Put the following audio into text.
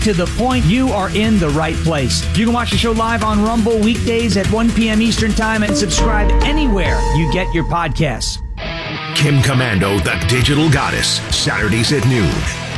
to the point, you are in the right place. You can watch the show live on Rumble weekdays at 1 p.m. Eastern Time and subscribe anywhere you get your podcasts. Kim Komando, the Digital Goddess, Saturdays at noon.